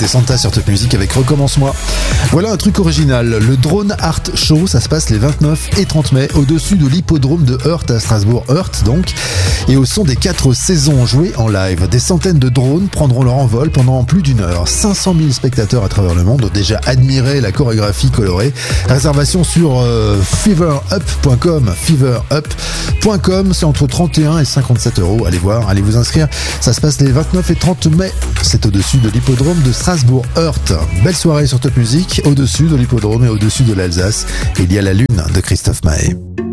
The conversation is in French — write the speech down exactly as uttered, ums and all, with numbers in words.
c'était Santa sur Top Music avec Recommence-moi. Voilà un truc original, le Drone Art Show, ça se passe les vingt-neuf et trente mai au-dessus de l'hippodrome de Heurt à Strasbourg, Heurt donc, et au son des quatre saisons jouées en live. Des centaines de drones prendront leur envol pendant plus d'une heure. cinq cent mille spectateurs à travers le monde ont déjà admiré la chorégraphie colorée. Réservation sur euh, fever up point com, fever up point com, c'est entre trente et un et cinquante-sept euros. Allez voir, allez vous inscrire. Ça se passe les vingt-neuf et trente mai. C'est au-dessus de l'hippodrome de Strasbourg-Heurt. Belle soirée sur Top Music, au-dessus de l'hippodrome et au-dessus de l'Alsace. Il y a la lune de Christophe Maé.